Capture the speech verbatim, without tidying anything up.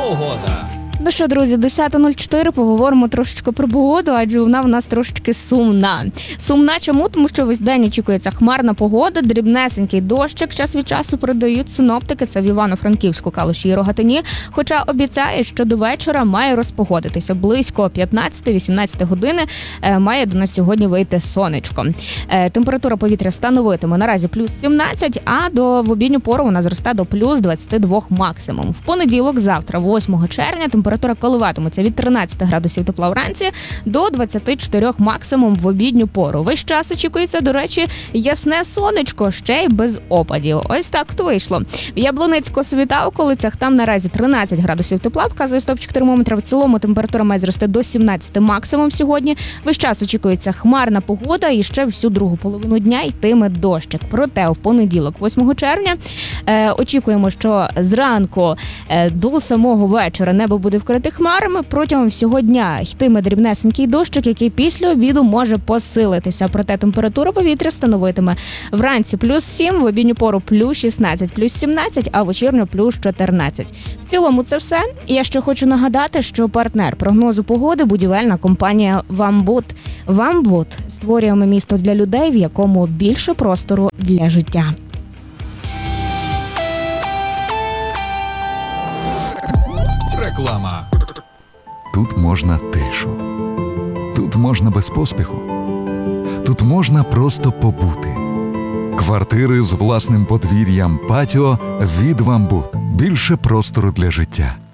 погода. Ну що, друзі, десята нуль чотири, поговоримо трошечки про погоду, адже вона в нас трошечки сумна. Сумна чому? Тому що весь день очікується хмарна погода, дрібнесенький дощик, час від часу передають синоптики, це в Івано-Франківську, Калуші і Рогатині, хоча обіцяють, що до вечора має розпогодитися. Близько п'ятнадцяти-вісімнадцяти години е, має до нас сьогодні вийти сонечко. Е, температура повітря становитиме наразі плюс сімнадцять, а до в обідню пору вона зросте до плюс двадцять два максимум. В понеділок, завтра, восьмого червня, температура коливатиметься від тринадцяти градусів тепла вранці до двадцяти чотирьох максимум в обідню пору. Весь час очікується, до речі, ясне сонечко, ще й без опадів. Ось так то вийшло. В Яблуницько-Світа та околицях там наразі тринадцять градусів тепла, вказує стопчик термометра. В цілому температура має зрости до сімнадцяти максимум сьогодні. Весь час очікується хмарна погода і ще всю другу половину дня йтиме дощик. Проте в понеділок, восьмого червня, е, очікуємо, що зранку е, до самого вечора небо буде вкрите хмарами. Протягом всього дня йтиме дрібнесенький дощик, який після обіду може посилитися. Проте температура повітря становитиме вранці плюс сім, в обідню пору плюс шістнадцять, плюс сімнадцять, а вечірньо плюс чотирнадцять. В цілому це все. І я ще хочу нагадати, що партнер прогнозу погоди – будівельна компанія «Вамбут». «Вамбут» – створюємо місто для людей, в якому більше простору для життя. Реклама. Тут можна тишу. Тут можна без поспіху. Тут можна просто побути. Квартири з власним подвір'ям, патіо від «Вамбут». Більше простору для життя.